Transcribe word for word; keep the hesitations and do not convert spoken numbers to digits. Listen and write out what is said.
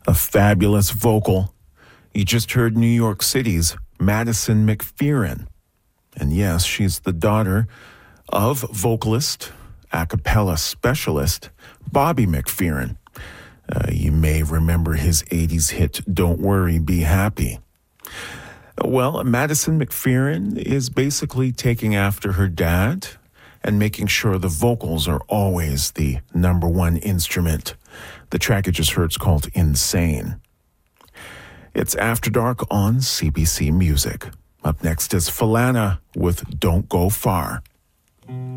A fabulous vocal. You just heard New York City's Madison McPherson. And yes, she's the daughter of vocalist, a cappella specialist, Bobby McFerrin. Uh, you may remember his eighties hit, Don't Worry, Be Happy. Well, Madison McPherson is basically taking after her dad and making sure the vocals are always the number one instrument. The track you just heard is called Insane. It's After Dark on C B C Music. Up next is Falana with Don't Go Far.